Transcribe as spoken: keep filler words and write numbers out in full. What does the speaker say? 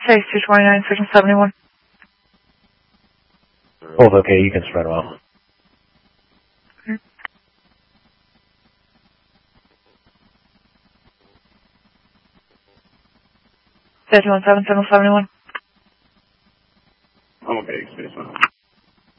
Space two twenty-nine, section seventy-one. Both okay, you can spread them out. Station one seven seven seventy-one.